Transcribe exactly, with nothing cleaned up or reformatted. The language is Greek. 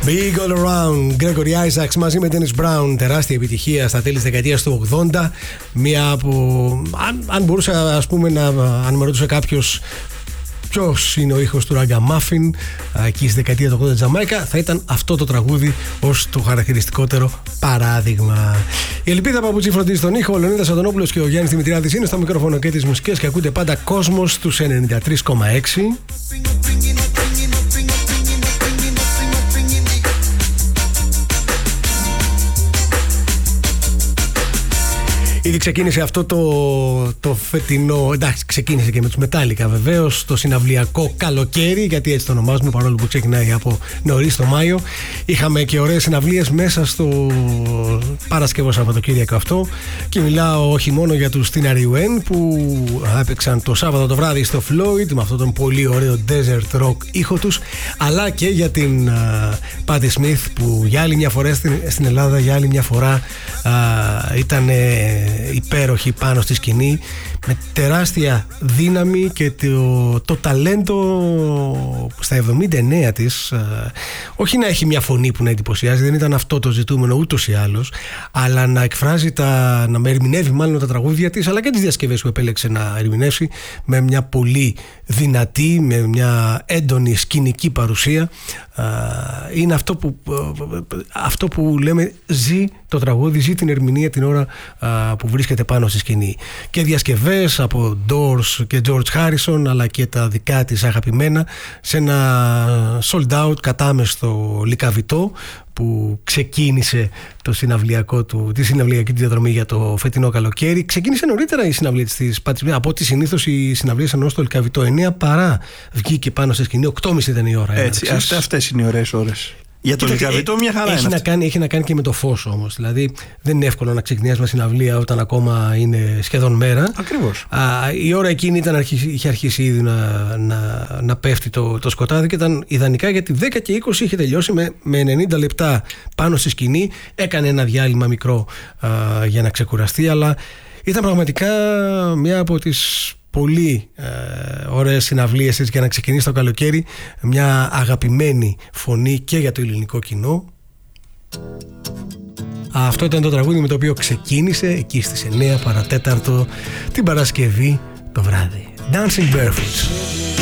Big All Around, Gregory Isaacs μαζί με Dennis Brown. Τεράστια επιτυχία στα τέλη της δεκαετίας του ογδόντα. Μία από. Αν, αν μπορούσα, ας πούμε, να. Αν με ρωτούσε κάποιος ποιος είναι ο ήχος του Ragamuffin εκεί στη δεκαετία του ογδόντα Τζαμάικα, θα ήταν αυτό το τραγούδι ως το χαρακτηριστικότερο παράδειγμα. Η Ελπίδα Παπουτσί φροντίζει τον ήχο, ο Λεωνίδας Αντωνόπουλος και ο Γιάννης Δημητριάδης είναι στο μικρόφωνο και τις μουσικές και ακούτε πάντα Κόσμος στους ενενήντα τρία κόμμα έξι. Ήδη ξεκίνησε αυτό το, το φετινό, εντάξει, ξεκίνησε και με τους Metallica βεβαίως, το συναυλιακό καλοκαίρι, γιατί έτσι το ονομάζουμε, παρόλο που ξεκινάει από νωρίς το Μάιο. Είχαμε και ωραίες συναυλίες μέσα στο Παρασκευό Σαββατοκύριακο αυτό, και μιλάω όχι μόνο για τους Tina Riwen που έπαιξαν το Σάββατο το βράδυ στο Floyd με αυτόν τον πολύ ωραίο desert rock ήχο τους, αλλά και για την uh, Patti Smith που για άλλη μια φορά στην, στην Ελλάδα, για άλλη μια φορά uh, ήταν υπέροχη πάνω στη σκηνή, με τεράστια δύναμη και το, το ταλέντο στα εβδομήντα εννέα της, ε, όχι να έχει μια φωνή που να εντυπωσιάζει, δεν ήταν αυτό το ζητούμενο ούτως ή άλλως, αλλά να εκφράζει τα, να με ερμηνεύει μάλλον τα τραγούδια της, αλλά και τις διασκευές που επέλεξε να ερμηνεύσει με μια πολύ δυνατή, με μια έντονη σκηνική παρουσία. Ε, είναι αυτό που, αυτό που λέμε, ζει το τραγούδι, ζει την ερμηνεία την ώρα ε, που βρίσκεται πάνω στη σκηνή. Και διασκευές από Doors και George Harrison, αλλά και τα δικά της αγαπημένα, σε ένα sold out κατάμεστο Λυκαβητό που ξεκίνησε το συναυλιακό του, τη συναυλιακή διαδρομή για το φετινό καλοκαίρι. Ξεκίνησε νωρίτερα η συναυλία της Patti Smith από ό,τι συνήθως οι συναυλίες εννοώ στο Λυκαβητό. εννιά παρά βγήκε πάνω στη σκηνή, οκτώ και μισή ήταν η ώρα. Έτσι, αυτές, αυτές είναι οι ωραίες ώρες. Για το Λυκαβητό μια χαρά έχει είναι. Να κάνει, έχει να κάνει και με το φως όμως. Δηλαδή δεν είναι εύκολο να ξεκινάς με συναυλία όταν ακόμα είναι σχεδόν μέρα. Ακριβώς. Α, η ώρα εκείνη ήταν, είχε αρχίσει ήδη να, να, να πέφτει το, το σκοτάδι και ήταν ιδανικά, γιατί δέκα και είκοσι είχε τελειώσει με, με ενενήντα λεπτά πάνω στη σκηνή. Έκανε ένα διάλειμμα μικρό α, για να ξεκουραστεί, αλλά ήταν πραγματικά μια από τις πολύ ε, ωραίες συναυλίες για να ξεκινήσει το καλοκαίρι, μια αγαπημένη φωνή και για το ελληνικό κοινό. Αυτό ήταν το τραγούδι με το οποίο ξεκίνησε εκεί στις εννιά παρατέταρτο την Παρασκευή το βράδυ. Dancing Barefoot.